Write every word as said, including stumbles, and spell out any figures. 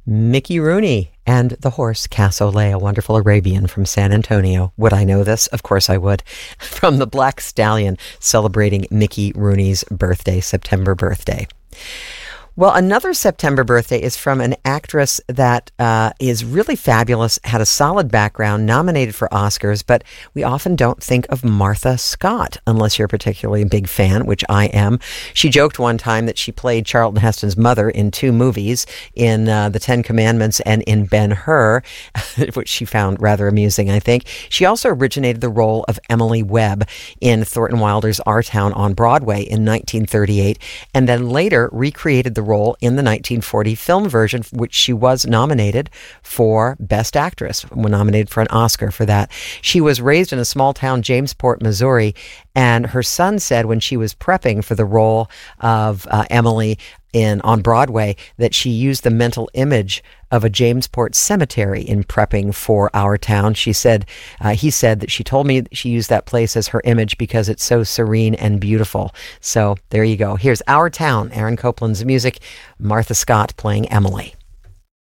Mickey Rooney and the horse Cassoulet, a wonderful Arabian from San Antonio. Would I know this? Of course I would. From the Black Stallion, celebrating Mickey Rooney's birthday, September birthday. Well, another September birthday is from an actress that uh, is really fabulous, had a solid background, nominated for Oscars, but we often don't think of Martha Scott, unless you're a particularly big fan, which I am. She joked one time that she played Charlton Heston's mother in two movies, in uh, The Ten Commandments and in Ben-Hur, which she found rather amusing, I think. She also originated the role of Emily Webb in Thornton Wilder's Our Town on Broadway in nineteen thirty-eight, and then later recreated the role in the nineteen forty film version, which she was nominated for Best Actress, nominated for an Oscar for that. She was raised in a small town, Jamesport, Missouri, and her son said when she was prepping for the role of uh, Emily in on Broadway that she used the mental image of a Jamesport cemetery in prepping for Our Town. She said, uh, he said that she told me that she used that place as her image because it's so serene and beautiful. So there you go. Here's Our Town, Aaron Copland's music, Martha Scott playing Emily.